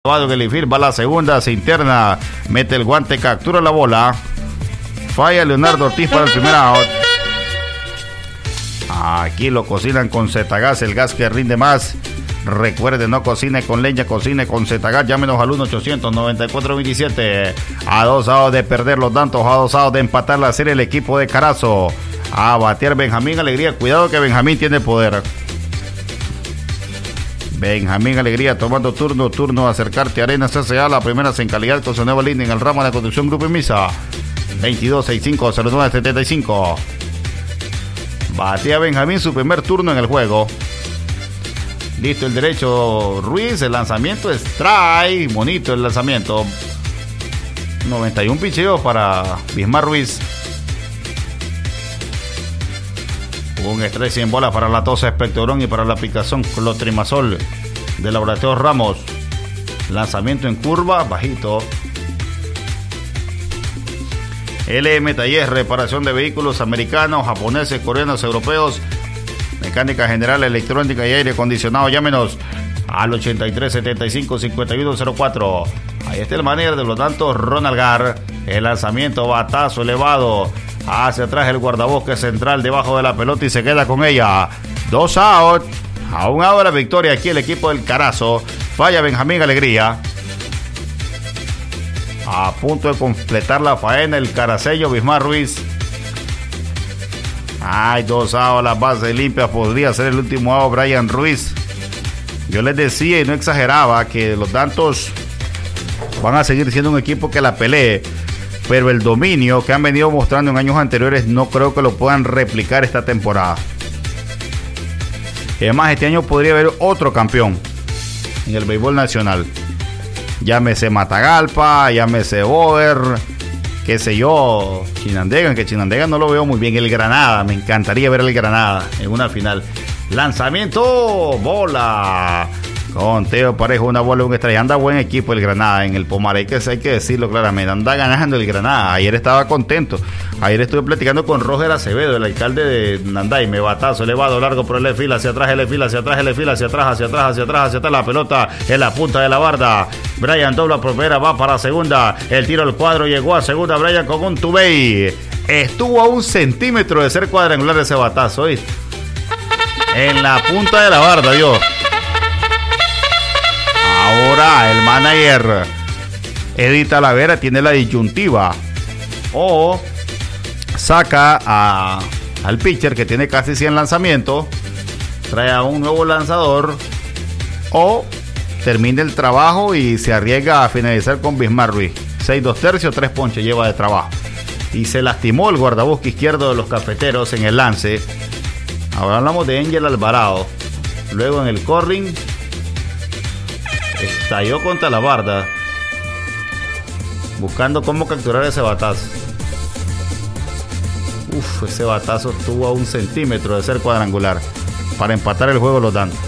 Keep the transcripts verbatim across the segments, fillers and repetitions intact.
En el infield va la segunda, se interna, mete el guante, captura la bola, falla Leonardo Ortiz para el primer out. Aquí lo cocinan con Zetagas, el gas que rinde más. Recuerde, no cocine con leña, cocine con Zetagas. Llámenos al uno ochocientos noventa y cuatro veintisiete. A dos outs de perder los Dantos, a dos outs de empatar la serie el equipo de Carazo. A batear Benjamín Alegría, cuidado que Benjamín tiene poder. Benjamín Alegría tomando turno, turno, acercarte a Arenas S A, la primera en calidad con su nueva línea en el ramo de la construcción Grupo Imisa. veintidós sesenta y cinco cero nueve setenta y cinco. Batea Benjamín su primer turno en el juego. Listo el derecho Ruiz, el lanzamiento strike, bonito el lanzamiento. noventa y uno picheos para Bismar Ruiz. Un estrés sin bola para la tos expectorón y para la picazón clotrimazol de Laboratorio Ramos. Lanzamiento en curva, bajito. L M Taller, reparación de vehículos americanos, japoneses, coreanos, europeos. Mecánica general, electrónica y aire acondicionado. Llámenos al ochenta y tres setenta y cinco cincuenta y uno cero cuatro. Ahí está el manager de los Dantos, Ronald Gar. El lanzamiento, batazo elevado. Hacia atrás el guardabosque central debajo de la pelota y se queda con ella. Dos out. A un out de la victoria aquí el equipo del Carazo. Falla Benjamín Alegría. A punto de completar la faena el caraceño Bismar Ruiz. Hay dos outs, las bases limpias. Podría ser el último out Brian Ruiz. Yo les decía y no exageraba que los Dantos van a seguir siendo un equipo que la pelee. Pero el dominio que han venido mostrando en años anteriores no creo que lo puedan replicar esta temporada. Además, este año podría haber otro campeón en el béisbol nacional. Llámese Matagalpa, llámese Boer, qué sé yo, Chinandega, que Chinandega no lo veo muy bien. El Granada, me encantaría ver el Granada en una final. Lanzamiento, bola. Con Teo Parejo, una bola, un estrella. Anda buen equipo el Granada en el Pomar, hay que, hay que decirlo claramente. Anda ganando el Granada. Ayer estaba contento. Ayer estuve platicando con Roger Acevedo, el alcalde de Nanday. Me batazo elevado, largo por el fila, hacia atrás, el fila, hacia atrás, el fila, hacia atrás, hacia atrás, hacia atrás, hacia atrás. La pelota en la punta de la barda. Brian dobla por primera, va para segunda. El tiro al cuadro, llegó a segunda. Brian con un tubey. Estuvo a un centímetro de ser cuadrangular ese batazo, ¿oíste? En la punta de la barda, yo. Ahora el manager Eddie Talavera tiene la disyuntiva: o saca a, al pitcher que tiene casi cien lanzamientos, trae a un nuevo lanzador, o termina el trabajo y se arriesga a finalizar con Bismar Ruiz. seis dos tercios, tres ponches lleva de trabajo. Y se lastimó el guardabosque izquierdo de los Cafeteros en el lance. Ahora hablamos de Angel Alvarado. Luego en el corring estalló contra la barda, buscando cómo capturar ese batazo. Uf, ese batazo estuvo a un centímetro de ser cuadrangular para empatar el juego los Dantos.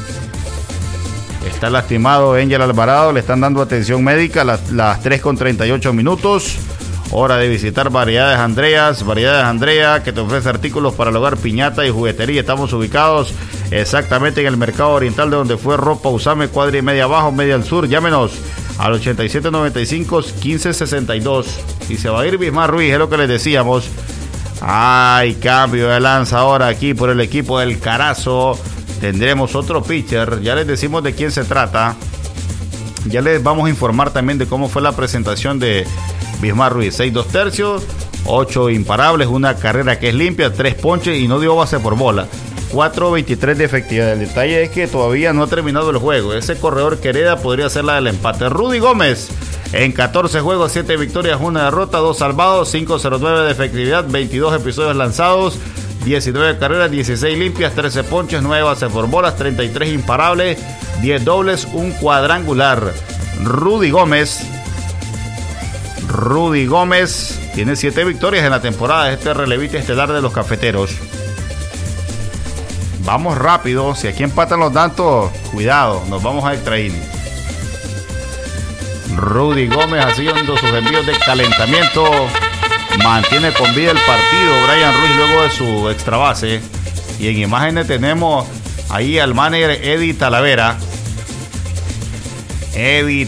Está lastimado Angel Alvarado, le están dando atención médica. Las, las tres con treinta y ocho minutos. Hora de visitar Variedades Andreas. Variedades Andrea, que te ofrece artículos para el hogar, piñata y juguetería. Estamos ubicados exactamente en el mercado oriental, de donde fue ropa Usame, cuadra y media abajo, media al sur. Llámenos al ochenta y siete noventa y cinco quince sesenta y dos. Y se va a ir Bismar Ruiz, es lo que les decíamos. Hay cambio de lanza ahora aquí por el equipo del Carazo. Tendremos otro pitcher, ya les decimos de quién se trata. Ya les vamos a informar también de cómo fue la presentación de Bismar Ruiz. seis dos tercios, ocho imparables, una carrera que es limpia, tres ponches y no dio base por bola. cuatro veintitrés de efectividad. El detalle es que todavía no ha terminado el juego. Ese corredor que hereda podría ser la del empate. Rudy Gómez, en catorce juegos, siete victorias, una derrota, dos salvados, cinco cero nueve de efectividad, veintidós episodios lanzados, diecinueve carreras, dieciséis limpias, trece ponches, nueve bases por bolas, treinta y tres imparables, diez dobles, un cuadrangular. Rudy Gómez Rudy Gómez tiene siete victorias en la temporada. Este relevista estelar de los Cafeteros. Vamos rápido. Si aquí empatan los Dantos, cuidado, nos vamos a extraer. Rudy Gómez haciendo sus envíos de calentamiento. Mantiene con vida el partido Brian Ruiz luego de su extra base. Y en imágenes tenemos ahí al manager Eddie Talavera. heavy,